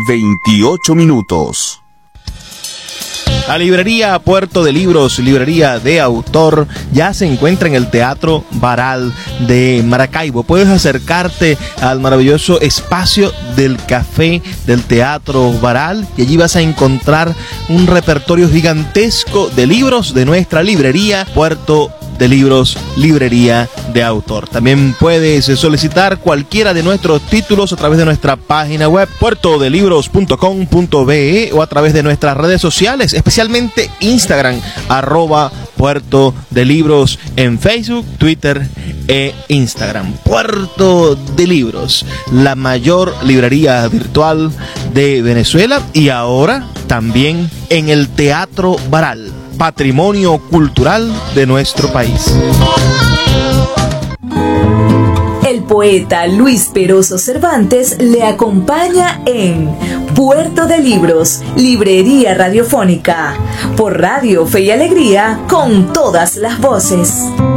28 minutos. La librería Puerto de Libros, librería de autor, ya se encuentra en el Teatro Baral de Maracaibo. Puedes acercarte al maravilloso espacio del café del Teatro Baral y allí vas a encontrar un repertorio gigantesco de libros de nuestra librería Puerto de Libros, librería de autor. También puedes solicitar cualquiera de nuestros títulos a través de nuestra página web puertodelibros.com.be o a través de nuestras redes sociales, especialmente Instagram, @Puerto de Libros en Facebook, Twitter e Instagram. Puerto de Libros, la mayor librería virtual de Venezuela y ahora también en el Teatro Baral, patrimonio cultural de nuestro país. El poeta Luis Peroso Cervantes le acompaña en Puerto de Libros, librería radiofónica, por Radio Fe y Alegría, con todas las voces.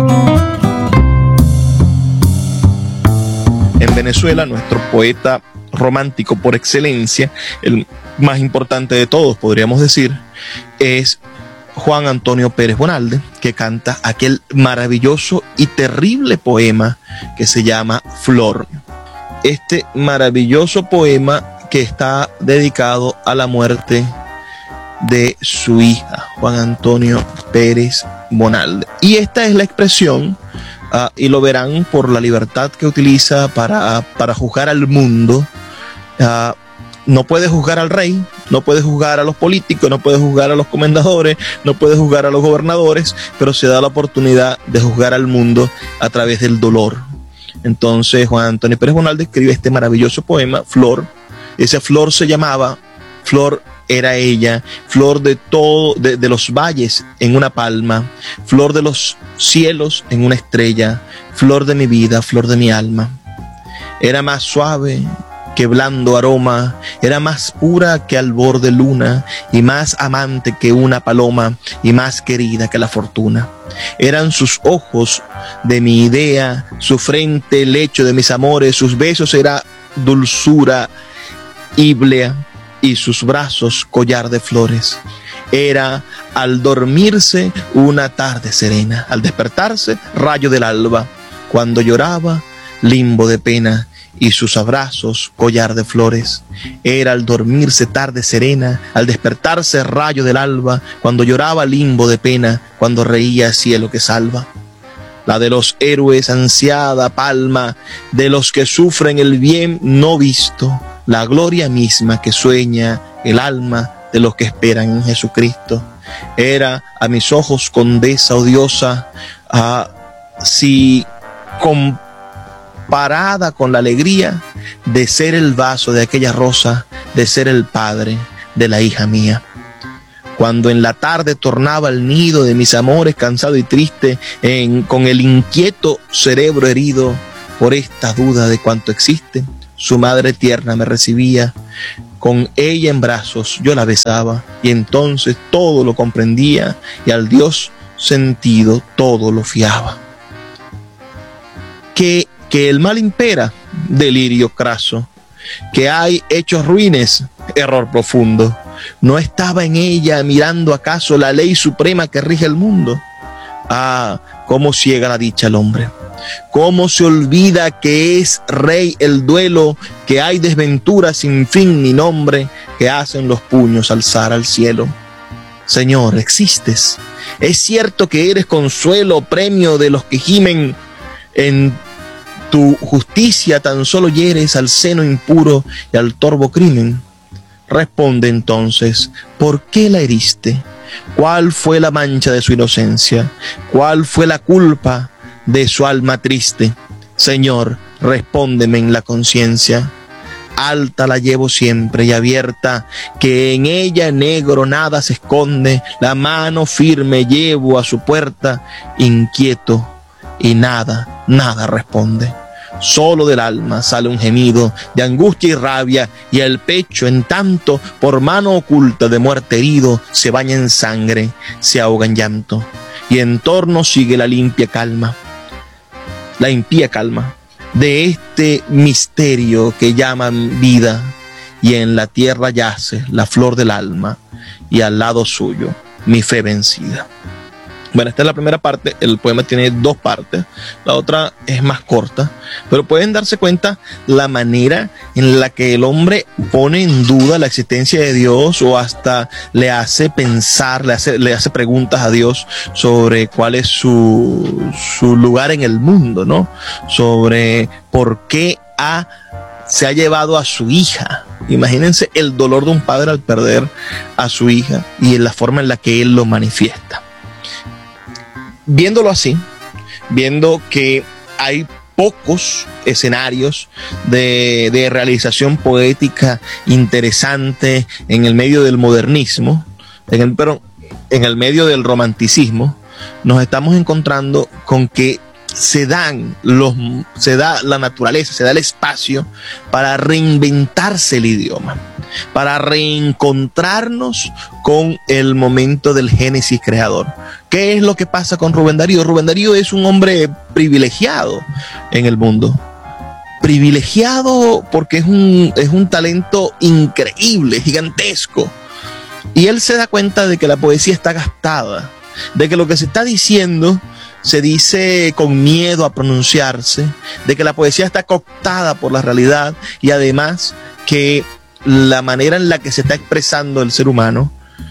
En Venezuela, nuestro poeta romántico por excelencia, el más importante de todos, podríamos decir, es Juan Antonio Pérez Bonalde, que canta aquel maravilloso y terrible poema que se llama Flor. Este maravilloso poema que está dedicado a la muerte de su hija, Juan Antonio Pérez Bonalde. Y esta es la expresión, y lo verán por la libertad que utiliza para juzgar al mundo. No puede juzgar al rey, no puede juzgar a los políticos, no puede juzgar a los comendadores, no puede juzgar a los gobernadores, pero se da la oportunidad de juzgar al mundo a través del dolor. Entonces Juan Antonio Pérez Bonalde escribe este maravilloso poema, Flor. Esa flor se llamaba, Flor era ella, flor de todo, de los valles en una palma, flor de los cielos en una estrella, flor de mi vida, flor de mi alma. Era más suave que blando aroma, era más pura que albor de luna, y más amante que una paloma, y más querida que la fortuna. Eran sus ojos de mi idea, su frente el lecho de mis amores, sus besos era dulzura íblea, y sus brazos collar de flores. Era al dormirse una tarde serena, al despertarse rayo del alba, cuando lloraba limbo de pena, y sus abrazos collar de flores. Era al dormirse tarde serena, al despertarse rayo del alba, cuando lloraba limbo de pena, cuando reía cielo que salva. La de los héroes ansiada palma, de los que sufren el bien no visto, la gloria misma que sueña el alma de los que esperan en Jesucristo. Era a mis ojos condesa odiosa, si comparada con la alegría de ser el vaso de aquella rosa, de ser el padre de la hija mía. Cuando en la tarde tornaba al nido de mis amores cansado y triste, con el inquieto cerebro herido por esta duda de cuánto existe, su madre tierna me recibía, con ella en brazos yo la besaba, y entonces todo lo comprendía, y al Dios sentido todo lo fiaba. Que el mal impera, delirio craso, que hay hechos ruines, error profundo. ¿No estaba en ella mirando acaso la ley suprema que rige el mundo? Ah, cómo ciega la dicha al hombre. Cómo se olvida que es rey el duelo, que hay desventura sin fin ni nombre, que hacen los puños alzar al cielo. Señor, existes. Es cierto que eres consuelo, premio de los que gimen. En tu justicia tan solo hieres al seno impuro y al torvo crimen. Responde entonces, ¿por qué la heriste? ¿Cuál fue la mancha de su inocencia? ¿Cuál fue la culpa de su alma triste? Señor, respóndeme en la conciencia. Alta la llevo siempre y abierta, que en ella negro nada se esconde. La mano firme llevo a su puerta, inquieto, y nada responde. Solo del alma sale un gemido de angustia y rabia, y el pecho en tanto por mano oculta de muerte herido se baña en sangre, se ahoga en llanto, y en torno sigue la impía calma de este misterio que llaman vida, y en la tierra yace la flor del alma, y al lado suyo mi fe vencida. Bueno, esta es la primera parte. El poema tiene dos partes. La otra es más corta, pero pueden darse cuenta la manera en la que el hombre pone en duda la existencia de Dios, o hasta le hace pensar, le hace preguntas a Dios sobre cuál es su lugar en el mundo, ¿no? Sobre por qué se ha llevado a su hija. Imagínense el dolor de un padre al perder a su hija y en la forma en la que él lo manifiesta. Viéndolo así, viendo que hay pocos escenarios de realización poética interesante en el medio del modernismo, pero en el medio del romanticismo, nos estamos encontrando con que se da la naturaleza, se da el espacio para reinventarse el idioma, para reencontrarnos con el momento del génesis creador. ¿Qué es lo que pasa con Rubén Darío? Rubén Darío es un hombre privilegiado en el mundo. Privilegiado porque es un talento increíble, gigantesco. Y él se da cuenta de que la poesía está gastada, de que lo que se está diciendo se dice con miedo a pronunciarse, de que la poesía está cooptada por la realidad, y además que la manera en la que se está expresando el ser humano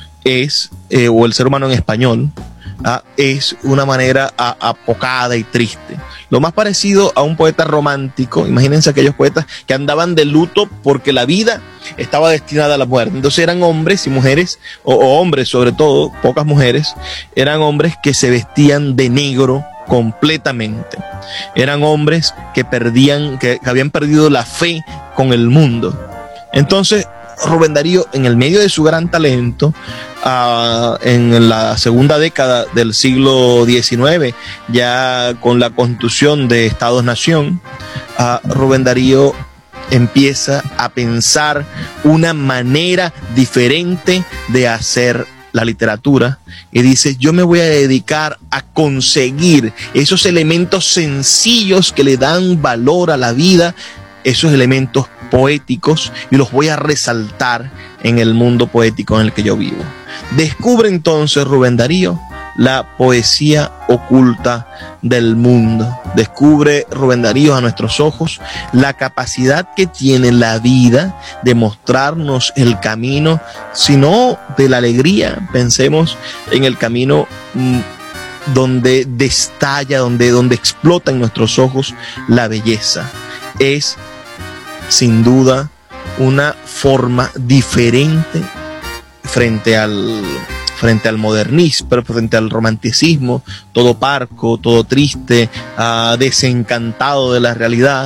o el ser humano en español, es una manera apocada y triste. Lo más parecido a un poeta romántico. Imagínense aquellos poetas que andaban de luto porque la vida estaba destinada a la muerte. Entonces eran hombres y mujeres, o hombres sobre todo, pocas mujeres, eran hombres que se vestían de negro completamente. Eran hombres que habían perdido la fe con el mundo. Entonces Rubén Darío, en el medio de su gran talento, en la segunda década del siglo XIX, ya con la constitución de Estados-Nación, Rubén Darío empieza a pensar una manera diferente de hacer la literatura, y dice: yo me voy a dedicar a conseguir esos elementos sencillos que le dan valor a la vida, esos elementos poéticos, y los voy a resaltar en el mundo poético en el que yo vivo. Descubre entonces Rubén Darío la poesía oculta del mundo. Descubre Rubén Darío a nuestros ojos la capacidad que tiene la vida de mostrarnos el camino, sino de la alegría. Pensemos en el camino donde destalla, donde explota en nuestros ojos la belleza. Es sin duda una forma diferente frente al modernismo, pero frente al romanticismo, todo parco, todo triste, desencantado de la realidad.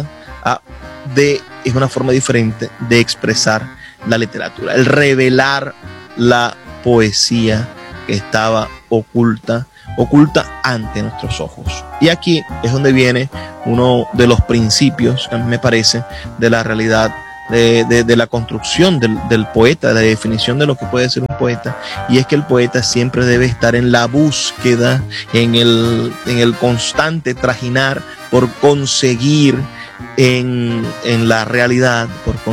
Es una forma diferente de expresar la literatura, el revelar la poesía que estaba oculta ante nuestros ojos. Y aquí es donde viene uno de los principios, a mí me parece, de la realidad, de la construcción del poeta, de la definición de lo que puede ser un poeta, y es que el poeta siempre debe estar en la búsqueda, en el constante trajinar por conseguir en la realidad,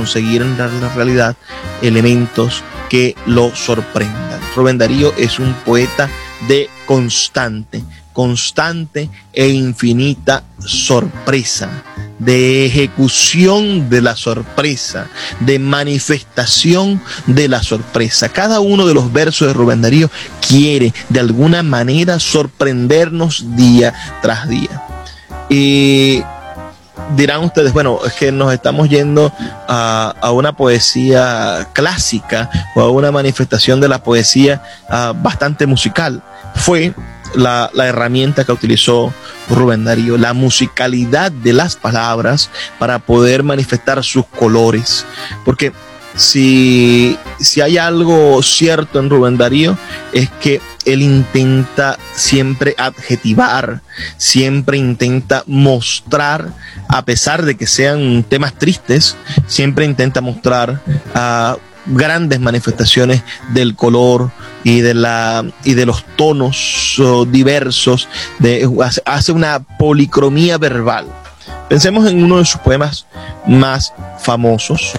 elementos que lo sorprendan. Rubén Darío es un poeta de constante e infinita sorpresa, de ejecución de la sorpresa, de manifestación de la sorpresa. Cada uno de los versos de Rubén Darío quiere de alguna manera sorprendernos día tras día. Y dirán ustedes, bueno, es que nos estamos yendo a una poesía clásica o a una manifestación de la poesía bastante musical. Fue la herramienta que utilizó Rubén Darío, la musicalidad de las palabras para poder manifestar sus colores. Porque si hay algo cierto en Rubén Darío, es que él intenta siempre adjetivar, siempre intenta mostrar, a pesar de que sean temas tristes, siempre intenta mostrar grandes manifestaciones del color y de los tonos diversos, hace una policromía verbal. Pensemos en uno de sus poemas más famosos,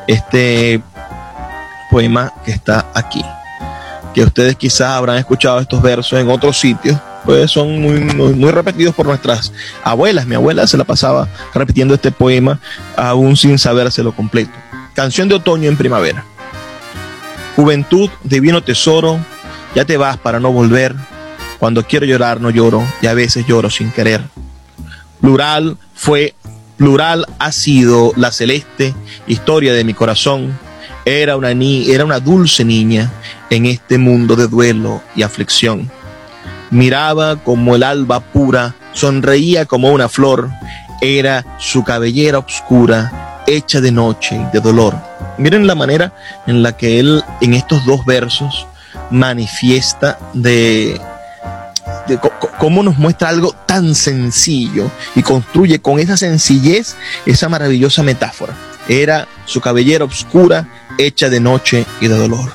este poema que está aquí, que ustedes quizás habrán escuchado estos versos en otros sitios, pues son muy repetidos por nuestras abuelas. Mi abuela se la pasaba repitiendo este poema aún sin sabérselo completo. Canción de otoño en primavera. Juventud, divino tesoro, ya te vas para no volver. Cuando quiero llorar no lloro y a veces lloro sin querer. Plural ha sido la celeste historia de mi corazón. Era una dulce niña en este mundo de duelo y aflicción. Miraba como el alba pura, sonreía como una flor. Era su cabellera oscura, hecha de noche y de dolor. Miren la manera en la que él en estos dos versos manifiesta de cómo nos muestra algo tan sencillo y construye con esa sencillez esa maravillosa metáfora. Era su cabellera oscura, hecha de noche y de dolor.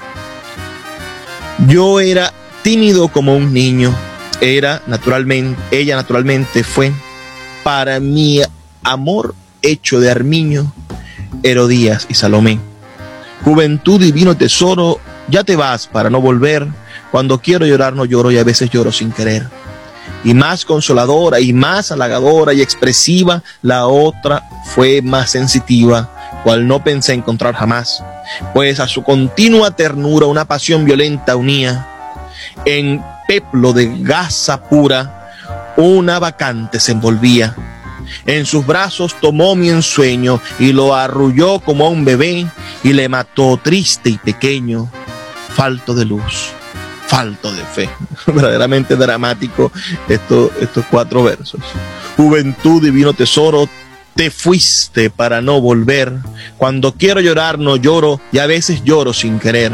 Yo era tímido como un niño. Ella naturalmente fue para mi amor hecho de armiño, Herodías y Salomé. Juventud, divino tesoro, ya te vas para no volver. Cuando quiero llorar no lloro y a veces lloro sin querer. Y más consoladora y más halagadora y expresiva, la otra fue más sensitiva, cual no pensé encontrar jamás, pues a su continua ternura una pasión violenta unía. En peplo de gasa pura, una bacante se envolvía. En sus brazos tomó mi ensueño y lo arrulló como a un bebé y le mató triste y pequeño, falto de luz, falto de fe. Verdaderamente dramático estos 4 versos. Juventud, divino tesoro, te fuiste para no volver. Cuando quiero llorar no lloro y a veces lloro sin querer.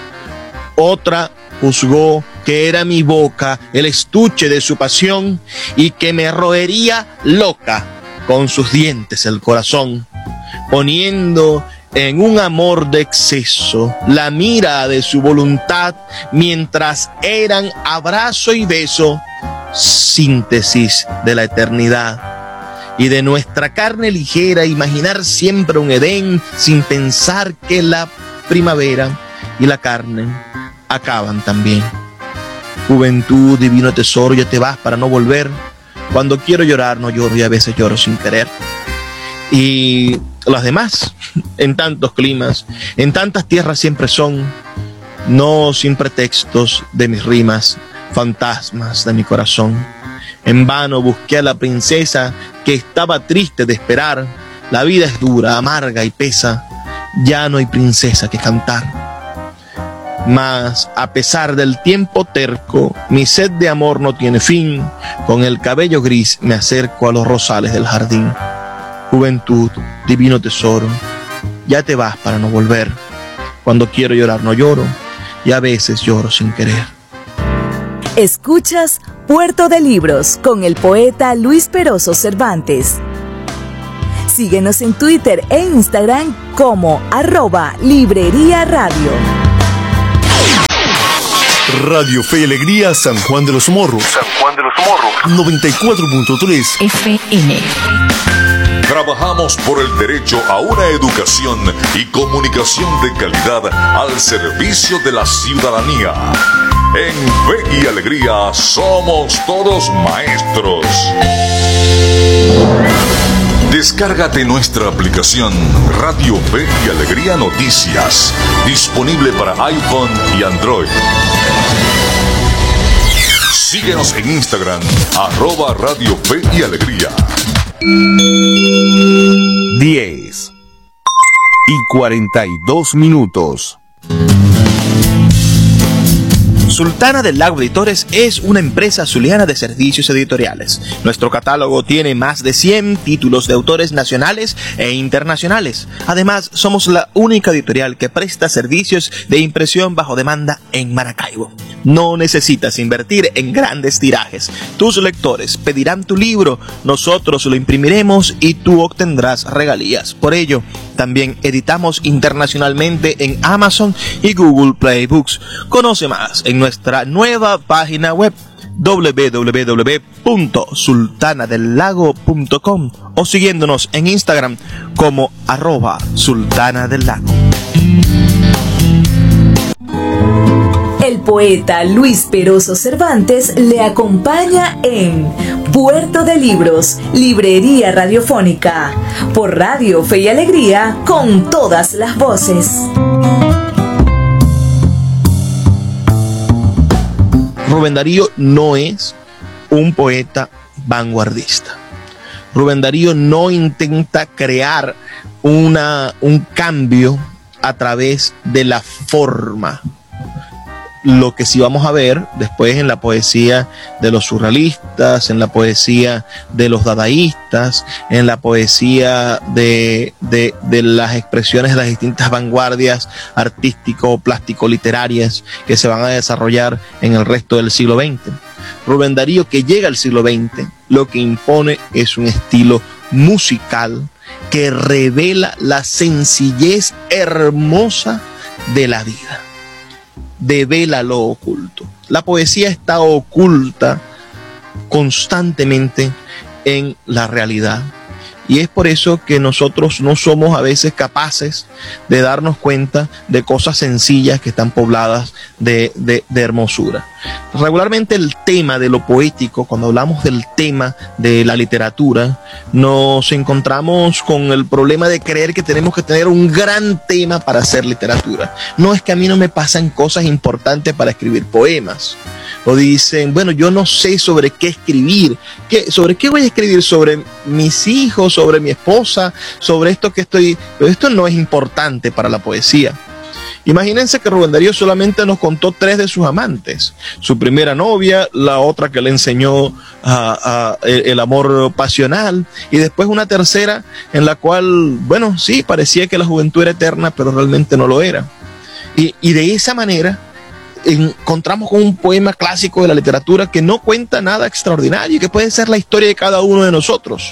Otra juzgó que era mi boca el estuche de su pasión y que me roería loca con sus dientes el corazón, poniendo en un amor de exceso la mira de su voluntad, mientras eran abrazo y beso, síntesis de la eternidad. Y de nuestra carne ligera imaginar siempre un Edén, sin pensar que la primavera y la carne acaban también. Juventud, divino tesoro, ya te vas para no volver. Cuando quiero llorar no lloro y a veces lloro sin querer. Y las demás, en tantos climas, en tantas tierras siempre son, no sin pretextos de mis rimas, fantasmas de mi corazón. En vano busqué a la princesa que estaba triste de esperar. La vida es dura, amarga y pesa, ya no hay princesa que cantar. Mas, a pesar del tiempo terco, mi sed de amor no tiene fin. Con el cabello gris me acerco a los rosales del jardín. Juventud, divino tesoro, ya te vas para no volver. Cuando quiero llorar no lloro y a veces lloro sin querer. Escuchas Puerto de Libros con el poeta Luis Peroso Cervantes. Síguenos en Twitter e Instagram como @Librería Radio. Radio Fe y Alegría San Juan de los Morros. 94.3 FM. Trabajamos por el derecho a una educación y comunicación de calidad al servicio de la ciudadanía. En Fe y Alegría somos todos maestros. Descárgate nuestra aplicación Radio Fe y Alegría Noticias, disponible para iPhone y Android. Síguenos en Instagram, @Radio Fe y Alegría. 10:42. Sultana del Lago Editores es una empresa zuliana de servicios editoriales. Nuestro catálogo tiene más de 100 títulos de autores nacionales e internacionales. Además, somos la única editorial que presta servicios de impresión bajo demanda en Maracaibo. No necesitas invertir en grandes tirajes. Tus lectores pedirán tu libro, nosotros lo imprimiremos y tú obtendrás regalías. Por ello, también editamos internacionalmente en Amazon y Google Play Books. Conoce más en nuestra nueva página web www.sultanadelago.com o siguiéndonos en Instagram como @sultanadelago. El poeta Luis Peroso Cervantes le acompaña en Puerto de Libros, Librería Radiofónica, por Radio Fe y Alegría, con todas las voces. Rubén Darío no es un poeta vanguardista. Rubén Darío no intenta crear un cambio a través de la forma. Lo que sí vamos a ver después en la poesía de los surrealistas, en la poesía de los dadaístas, en la poesía de las expresiones de las distintas vanguardias artístico, plástico, literarias que se van a desarrollar en el resto del siglo XX. Rubén Darío, que llega al siglo XX, lo que impone es un estilo musical que revela la sencillez hermosa de la vida. Devela lo oculto. La poesía está oculta constantemente en la realidad. Y es por eso que nosotros no somos a veces capaces de darnos cuenta de cosas sencillas que están pobladas de hermosura. Regularmente el tema de lo poético, cuando hablamos del tema de la literatura, nos encontramos con el problema de creer que tenemos que tener un gran tema para hacer literatura. No, es que a mí no me pasan cosas importantes para escribir poemas. O dicen, bueno, yo no sé sobre qué escribir. ¿Sobre qué voy a escribir? ¿Sobre mis hijos? ¿Sobre mi esposa? ¿Sobre esto que estoy...? Pero esto no es importante para la poesía. Imagínense que Rubén Darío solamente nos contó 3 de sus amantes. Su primera novia, la otra que le enseñó el amor pasional, y después una tercera en la cual, bueno, sí, parecía que la juventud era eterna, pero realmente no lo era. Y de esa manera encontramos con un poema clásico de la literatura que no cuenta nada extraordinario y que puede ser la historia de cada uno de nosotros.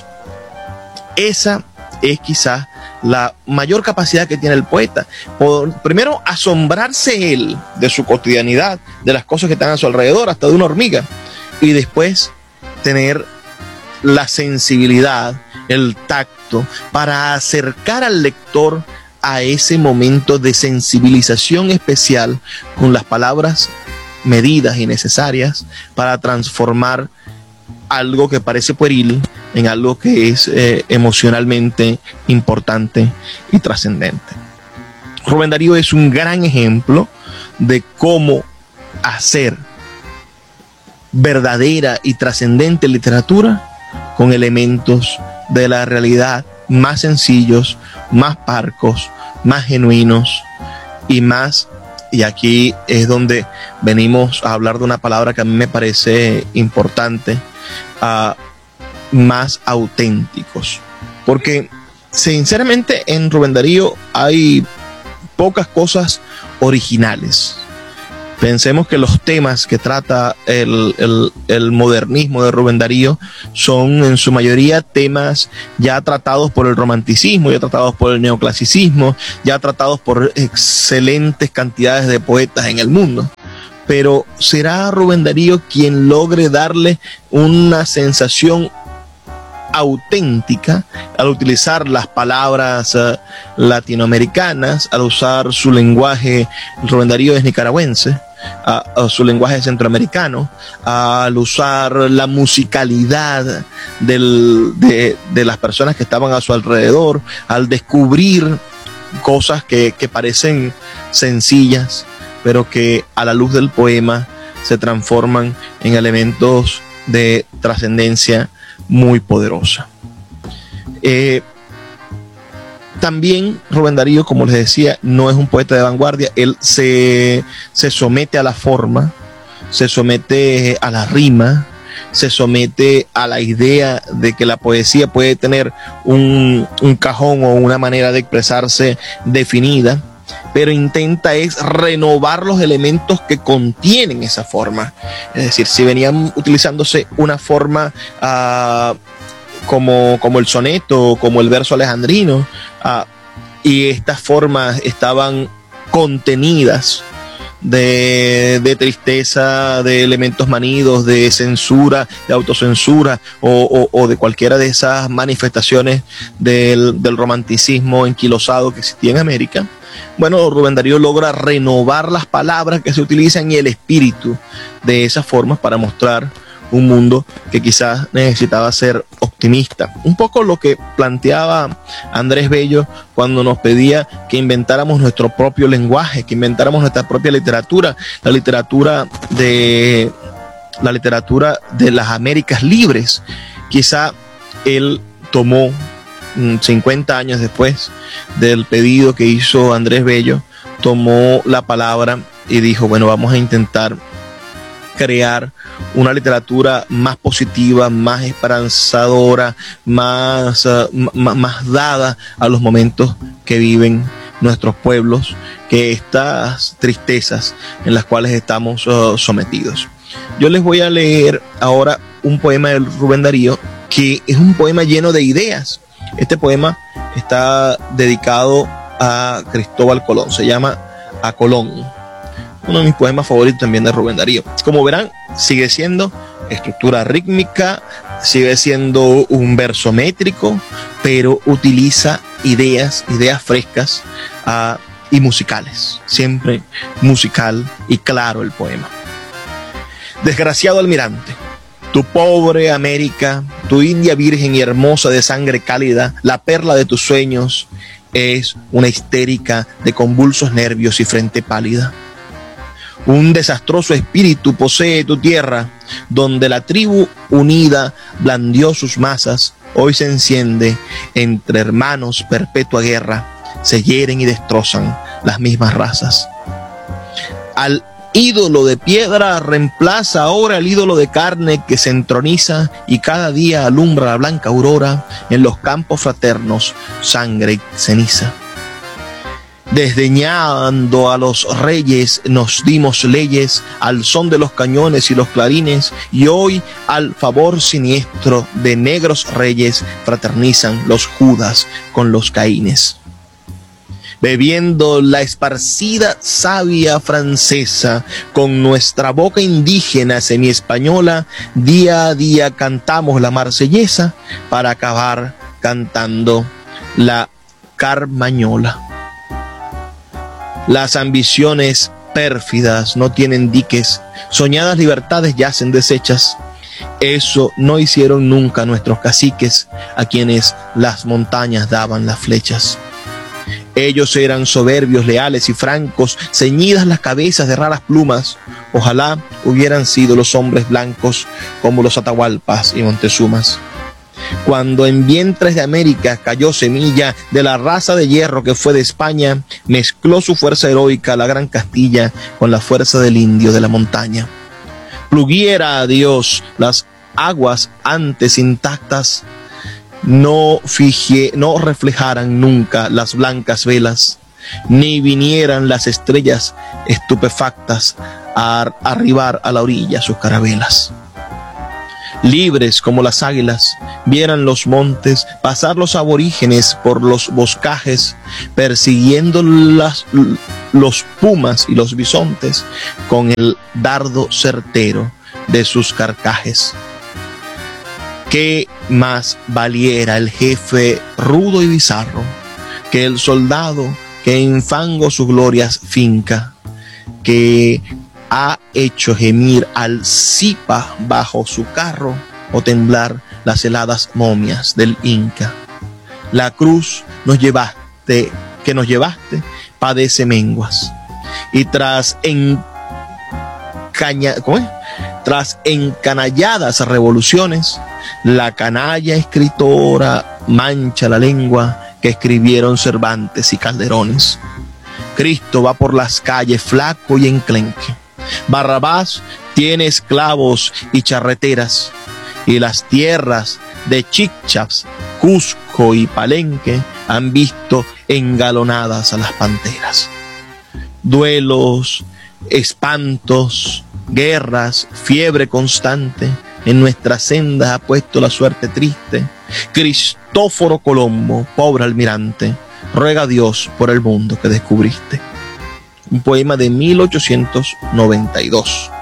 Esa es quizás la mayor capacidad que tiene el poeta. Primero, asombrarse él de su cotidianidad, de las cosas que están a su alrededor, hasta de una hormiga. Y después tener la sensibilidad, el tacto, para acercar al lector a ese momento de sensibilización especial con las palabras medidas y necesarias para transformar algo que parece pueril en algo que es emocionalmente importante y trascendente. Rubén Darío es un gran ejemplo de cómo hacer verdadera y trascendente literatura con elementos de la realidad más sencillos, más parcos, más genuinos y más, y aquí es donde venimos a hablar de una palabra que a mí me parece importante, más auténticos. Porque sinceramente en Rubén Darío hay pocas cosas originales. Pensemos que los temas que trata el modernismo de Rubén Darío son en su mayoría temas ya tratados por el romanticismo, ya tratados por el neoclasicismo, ya tratados por excelentes cantidades de poetas en el mundo. Pero ¿será Rubén Darío quien logre darle una sensación auténtica al utilizar las palabras latinoamericanas, al usar su lenguaje? Rubén Darío es nicaragüense, a su lenguaje centroamericano, al usar la musicalidad de las personas que estaban a su alrededor, al descubrir cosas que parecen sencillas, pero que a la luz del poema se transforman en elementos de trascendencia muy poderosa. También Rubén Darío, como les decía, no es un poeta de vanguardia. Él se somete a la forma, se somete a la rima, se somete a la idea de que la poesía puede tener un cajón o una manera de expresarse definida, pero intenta es renovar los elementos que contienen esa forma. Es decir, si venían utilizándose una forma como el soneto, como el verso alejandrino, y estas formas estaban contenidas de tristeza, de elementos manidos, de censura, de autocensura o de cualquiera de esas manifestaciones del romanticismo enquilosado que existía en América. Bueno, Rubén Darío logra renovar las palabras que se utilizan y el espíritu de esas formas para mostrar un mundo que quizás necesitaba ser optimista. Un poco lo que planteaba Andrés Bello cuando nos pedía que inventáramos nuestro propio lenguaje, que inventáramos nuestra propia literatura, la literatura de las Américas libres. Quizá él tomó 50 años después del pedido que hizo Andrés Bello, tomó la palabra y dijo, bueno, vamos a intentar crear una literatura más positiva, más esperanzadora, más dada a los momentos que viven nuestros pueblos, que estas tristezas en las cuales estamos sometidos. Yo les voy a leer ahora un poema de Rubén Darío, que es un poema lleno de ideas. Este poema está dedicado a Cristóbal Colón, se llama A Colón. Uno de mis poemas favoritos también de Rubén Darío. Como verán, sigue siendo estructura rítmica, sigue siendo un verso métrico, pero utiliza ideas frescas y musicales. Siempre musical y claro el poema. Desgraciado almirante, tu pobre América, tu India virgen y hermosa de sangre cálida, la perla de tus sueños, es una histérica de convulsos nervios y frente pálida. Un desastroso espíritu posee tu tierra, donde la tribu unida blandió sus masas, hoy se enciende entre hermanos perpetua guerra, se hieren y destrozan las mismas razas. Al ídolo de piedra reemplaza ahora el ídolo de carne que se entroniza y cada día alumbra la blanca aurora en los campos fraternos, sangre y ceniza. Desdeñando a los reyes nos dimos leyes al son de los cañones y los clarines, y hoy al favor siniestro de negros reyes fraternizan los Judas con los Caínes. Bebiendo la esparcida savia francesa con nuestra boca indígena semi-española, día a día cantamos la marsellesa para acabar cantando la carmañola. Las ambiciones pérfidas no tienen diques, soñadas libertades yacen deshechas. Eso no hicieron nunca nuestros caciques, a quienes las montañas daban las flechas. Ellos eran soberbios, leales y francos, ceñidas las cabezas de raras plumas. Ojalá hubieran sido los hombres blancos como los Atahualpas y Montezumas. Cuando en vientres de América cayó semilla de la raza de hierro que fue de España, mezcló su fuerza heroica la gran Castilla con la fuerza del indio de la montaña. Pluguiera a Dios las aguas antes intactas, no reflejaran nunca las blancas velas, ni vinieran las estrellas estupefactas a arribar a la orilla sus carabelas. Libres como las águilas, vieran los montes pasar los aborígenes por los boscajes, persiguiendo los pumas y los bisontes con el dardo certero de sus carcajes. ¿Qué más valiera el jefe rudo y bizarro que el soldado que en fango sus glorias finca, que ha hecho gemir al Zipa bajo su carro o temblar las heladas momias del Inca? La cruz que nos llevaste padece menguas, y tras encanalladas revoluciones, la canalla escritora mancha la lengua que escribieron Cervantes y Calderones. Cristo va por las calles flaco y enclenque. Barrabás tiene esclavos y charreteras, y las tierras de Chichas, Cusco y Palenque han visto engalonadas a las panteras. Duelos, espantos, guerras, fiebre constante, en nuestra senda ha puesto la suerte triste. Cristóforo Colombo, pobre almirante, ruega a Dios por el mundo que descubriste. un poema de 1892.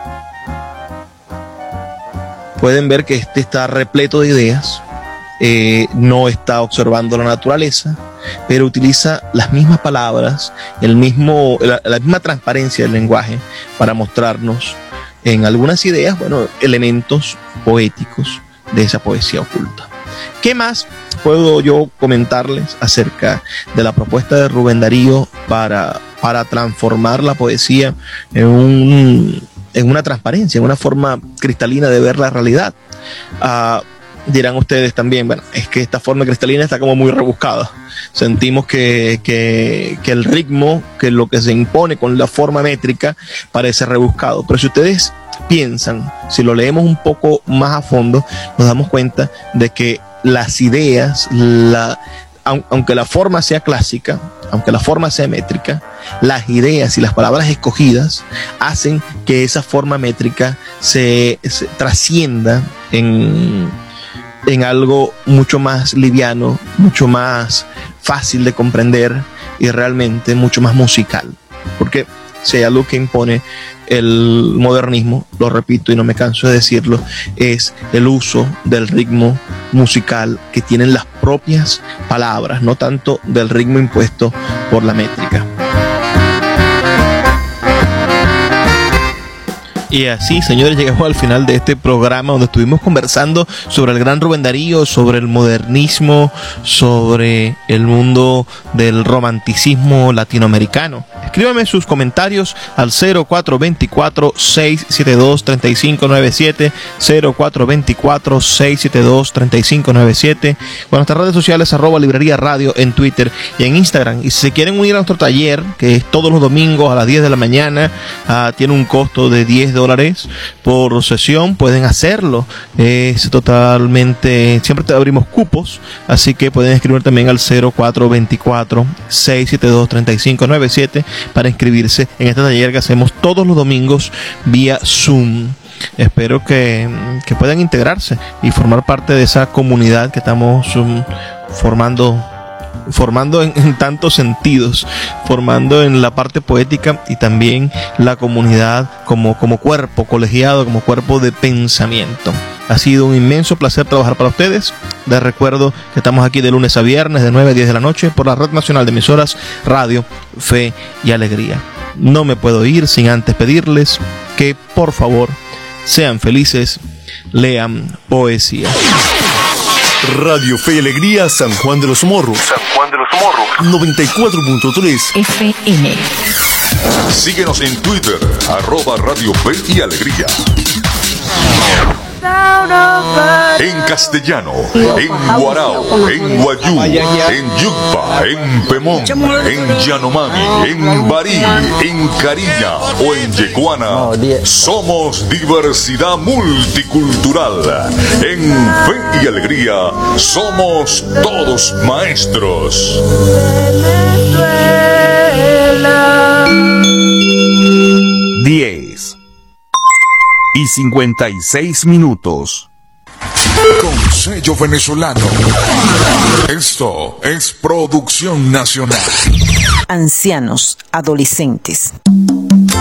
Pueden ver que este está repleto de ideas, no está observando la naturaleza, pero utiliza las mismas palabras, la misma transparencia del lenguaje para mostrarnos en algunas ideas, elementos poéticos de esa poesía oculta. ¿Qué más puedo yo comentarles acerca de la propuesta de Rubén Darío para transformar la poesía en una transparencia, en una forma cristalina de ver la realidad? Dirán ustedes también, es que esta forma cristalina está como muy rebuscada. Sentimos que el ritmo, que lo que se impone con la forma métrica parece rebuscado. Pero si ustedes piensan, si lo leemos un poco más a fondo, nos damos cuenta de que las ideas, aunque la forma sea clásica, aunque la forma sea métrica, las ideas y las palabras escogidas hacen que esa forma métrica se trascienda en algo mucho más liviano, mucho más fácil de comprender y realmente mucho más musical. Porque si hay algo que impone el modernismo, lo repito y no me canso de decirlo, es el uso del ritmo musical que tienen las propias palabras, no tanto del ritmo impuesto por la métrica. Y así, señores, llegamos al final de este programa donde estuvimos conversando sobre el gran Rubén Darío, sobre el modernismo, sobre el mundo del romanticismo latinoamericano. Escríbame sus comentarios al 0424-672-3597, 0424-672-3597, con nuestras redes sociales @librería radio en Twitter y en Instagram. Y si se quieren unir a nuestro taller, que es todos los domingos a las 10 de la mañana, tiene un costo de $10 por sesión, pueden hacerlo. Es totalmente, siempre te abrimos cupos, así que pueden escribir también al 0424-672-3597 para inscribirse en este taller que hacemos todos los domingos vía Zoom. Espero que puedan integrarse y formar parte de esa comunidad que estamos formando en tantos sentidos, formando en la parte poética y también la comunidad como cuerpo colegiado, como cuerpo de pensamiento. Ha sido un inmenso placer trabajar para ustedes. Les recuerdo que estamos aquí de lunes a viernes de 9 a 10 de la noche por la Red Nacional de Emisoras Radio Fe y Alegría. No me puedo ir sin antes pedirles que por favor sean felices, lean poesía. Radio Fe y Alegría, San Juan de los Morros. 94.3 FM. Síguenos en Twitter, @Radio Fe y Alegría. En castellano, en guarao, en guayú, en yucpa, en pemón, en yanomami, en barí, en cariña o en yecuana. Somos diversidad multicultural. En Fe y Alegría somos todos maestros. 10:56. Con sello venezolano. Esto es producción nacional. Ancianos, adolescentes.